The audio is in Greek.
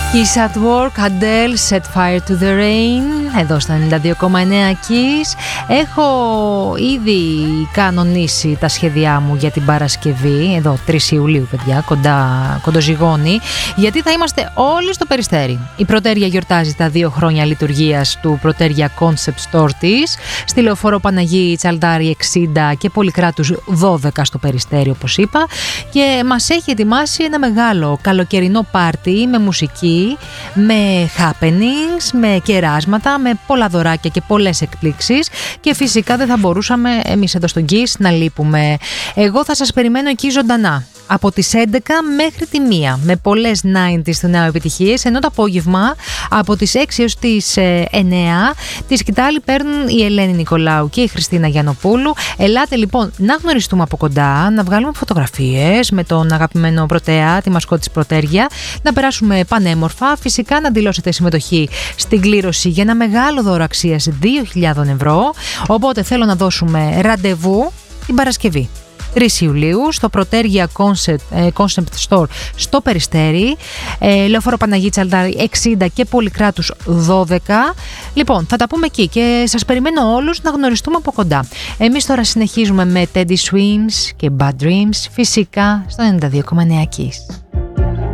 Kiss at Work, Adele, Set Fire to the Rain, εδώ στα 92,9 Kiss. Έχω ήδη κανονίσει τα σχέδιά μου για την Παρασκευή, εδώ 3 Ιουλίου παιδιά, κοντοζυγώνει, γιατί θα είμαστε όλοι στο Περιστέρι. Η Πρωτέρια γιορτάζει τα 2 χρόνια λειτουργίας του Πρωτέρια Concept Store της, στη Λεωφόρο Παναγή Τσαλτάρη 60 και Πολυκράτους 12 στο Περιστέρι όπως είπα, και μας έχει ετοιμάσει ένα μεγάλο καλοκαιρινό πάρτι με μουσική, με happenings, με κεράσματα, με πολλά δωράκια και πολλές εκπλήξεις, και φυσικά δεν θα μπορούσαμε εμείς εδώ στον Kiss να λείπουμε. Εγώ θα σας περιμένω εκεί ζωντανά από τις 11 μέχρι τη 1 με πολλές 90's του νέου επιτυχίες, ενώ το απόγευμα από τις 6 έως τις 9 τη σκητάλη παίρνουν η Ελένη Νικολάου και η Χριστίνα Γιαννοπούλου. Ελάτε λοιπόν να γνωριστούμε από κοντά, να βγάλουμε φωτογραφίες με τον αγαπημένο Πρωτέα, τη μασκό της Πρωτέρια, να περάσουμε πανέμορφα, φυσικά να δηλώσετε συμμετοχή στην κλήρωση για ένα μεγάλο δώρο αξίας 2.000 ευρώ. Οπότε θέλω να δώσουμε ραντεβού την Παρασκευή 3 Ιουλίου στο Πρωτέρια Concept Store στο Περιστέρι, Λεωφόρο Παναγή Τσαλτάρη 60 και Πολυκράτους 12. Λοιπόν, θα τα πούμε εκεί και σας περιμένω όλους να γνωριστούμε από κοντά. Εμείς τώρα συνεχίζουμε με Teddy Swims και Bad Dreams, φυσικά στο 92,9 Kiss.